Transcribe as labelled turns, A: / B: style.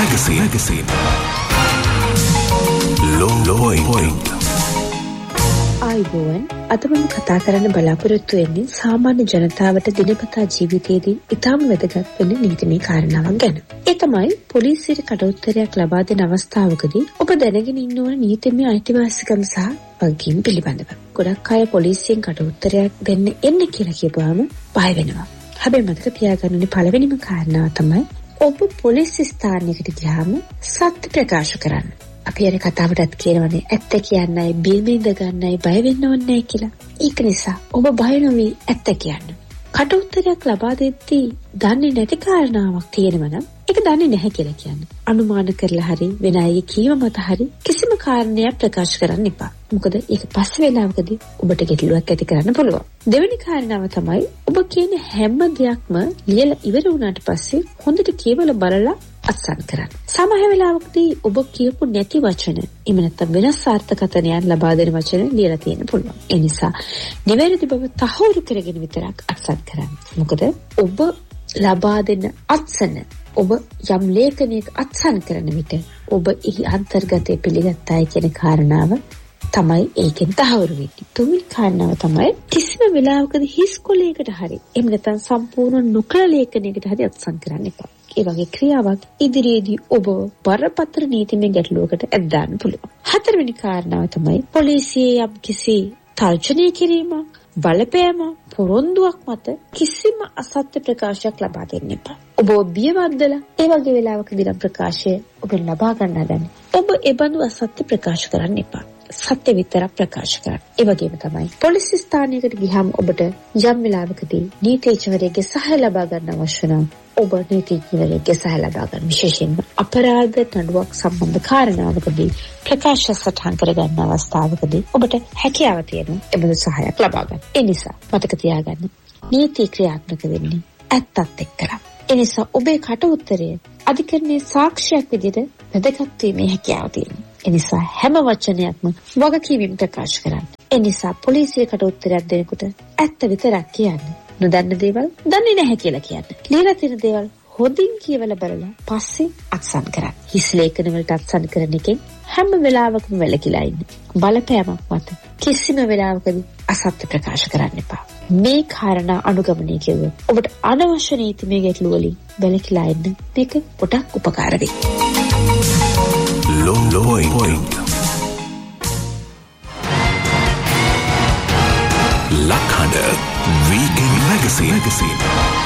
A: magazine. Low point.
B: ආයුබෝවන් අද මම කතා කරන්න බලාපොරොත්තු වෙන්නේ සාමාන්‍ය ජනතාවට දිනපතා ජීවිතයේදී ඉතාම වැදගත් වෙන නීතිමය කාරණාවක් ගැන. ඒ තමයි පොලිසියට කඩඋත්තරයක් ලබා දෙන අවස්ථාවකදී ඔබ දැනගෙන ඉන්න ඕන නීතිමය අයිතිවාසිකම් සහ වගකීම් පිළිබඳව. ගොඩක් අය පොලිසියෙන් කඩඋත්තරයක් දෙන්න එන්නේ කියලා කියපුවාම බය වෙනවා. හැබැයි මතක තියාගන්න පළවෙනිම කාරණාව තමයි ඔබ පොලිස් ස්ථානයකට ගියාම සත්‍ය ප්‍රකාශ කරන්න. අපි අර කතාවටත් කියනවනේ ඇත්ත කියන්නයි බිල්මින්ද ගන්නයි බය වෙන්න ඕනේ නැහැ කියලා. ඒක නිසා ඔබ බය නොවි ඇත්ත කියන්න. කඩඋත්තරයක් ලබා දෙද්දී දන්නේ නැති කාරණාවක් තියෙනවා නම් ඒක දන්නේ නැහැ කියලා කියන්නේ. අනුමාන කරලා හරි වෙන අයගේ කීම මත හරි කිසිම කාරණයක් ප්‍රකාශ කරන්න එපා. මොකද ඒක පස්සේ වෙලාවකදී ඔබට ගැටලුවක් ඇති කරන්න පුළුවන්. දෙවෙනි කාරණාව තමයි ඔබ කියන හැම දෙයක්ම ලියලා ඉවර වුණාට පස්සේ හොඳට කියවලා බලලා අත්සන් කරන්න. සමහර වෙලාවකදී ඔබ කියපු නැති වචන එහෙම නැත්නම් වෙනස් අර්ථකථනයන් ලබා දෙන වචන ලියලා තියෙන්න පුළුවන්. ඒ නිසා නිවැරදි බව තහවුරු කරගෙන විතරක් අත්සන් කරන්න. මොකද ඔබ ලබා දෙන අත්සන ඔබ යම් ලේඛනයක අත්සන් කරන විට ඔබ එහි අන්තර්ගතය පිළිගත්තයි කියන කාරණාව තමයි ඒකෙන් තහවුරු වෙන්නේ. තුන්වෙනි කාරණාව තමයි කිසිම වෙලාවකදී හිස් කොලයකට හරි එහෙම නැත්නම් සම්පූර්ණ නොකළ ලේඛනයකට හරි අත්සන් කරන්න එපා. ඒ වගේ ක්‍රියාවක් ඉදිරියේදී ඔබ බරපතල නීතිමය ගැටලුවකට ඇද්දාන්න පුළුවන්. හතරවෙනි කාරණාව තමයි පොලිසියේ යම් කිසි තර්ජනය කිරීමක්, බලපෑමක්, පොරොන්දුවක් මත කිසිම අසත්‍ය ප්‍රකාශයක් ලබා දෙන්න එපා. ඔබ බියවද්දලා ඒ වගේ වෙලාවකදී නම් ප්‍රකාශය ඔබ ලබා ගන්න හදන්නේ. ඔබ ඒ බඳු අසත්‍ය ප්‍රකාශ කරන්න එපා. සත්‍ය විතරක් ප්‍රකාශ කරන්න. ඒ වගේම තමයි පොලිස් ස්ථානයකට ගියාම ඔබට යම් වෙලාවකදී නීතිඥවරයෙක්ගේ සහාය ලබා ගන්න අවශ්‍ය නම් ඔබ නීතිඥවරයෙක්ගේ සහාය ලබා ගන්න. විශේෂයෙන්ම අපරාධ නඩුවක් සම්බන්ධ කාරණාවකදී ප්‍රකාශ සටහන් කර ගන්න අවස්ථාවකදී ඔබට හැකියාව තියෙනවා එබඳු සහායක් ලබා ගන්න. ඒ නිසා මතක තියාගන්න නීති ක්‍රියාත්මක වෙන්නේ ඇත්තත් එක්කලා. ඒ නිසා ඔබේ කට උත්තරය අධිකරණයේ සාක්ෂියක් විදිහට වැදගත් වීමේ හැකියාව තියෙනවා. ඒ නිසා හැම වචනයක්ම වගකීමෙන් ප්‍රකාශ කරන්න. ඒ නිසා පොලිසියට උත්තරයක් දෙනකොට ඇත්ත විතරක් කියන්න. නොදන්න දේවල් දන්නේ නැහැ කියලා කියන්න. ලියලා තියෙන දේවල් හොඳින් කියවලා බලලා පස්සේ අත්සන් කරන්න. හිස් ලේඛන වලට අත්සන් කරන එකෙන් හැම වෙලාවකම වැළකීලා ඉන්න. බලපෑමක් මත කිසිම වෙලාවකදී අසත්‍ය ප්‍රකාශ කරන්න එපා. මේ කාරණා අනුගමනය කෙරුවොත් ඔබට අනවශ්‍ය නීතිමය ගැටලු වලින් වැළකීලා ඉන්න මේක පොඩක් උපකාර වෙයි.
A: Low point. Lakhanda Weekend Magazine.